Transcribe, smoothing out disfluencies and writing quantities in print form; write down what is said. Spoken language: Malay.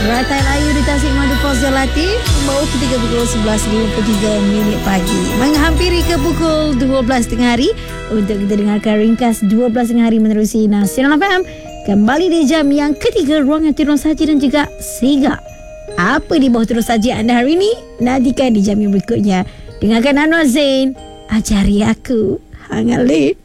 Ratai Layu di Tasik Madu Pos Latif membawa ketika pukul 11.53 pagi menghampiri ke pukul 12 tengah hari untuk kita dengarkan ringkas 12 tengah hari menerusi Nasional FM kembali di jam yang ketiga ruangan Terus Saji dan juga Siga. Apa di bawah Terus Saji anda hari ini? Nantikan di jam yang berikutnya. Dengarkan Anwar Zain, Ajari Aku Hangat Lip.